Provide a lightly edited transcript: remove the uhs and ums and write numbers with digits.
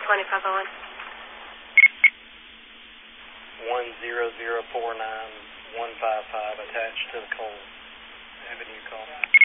2501. 10049-155 attached to the Cole Avenue call.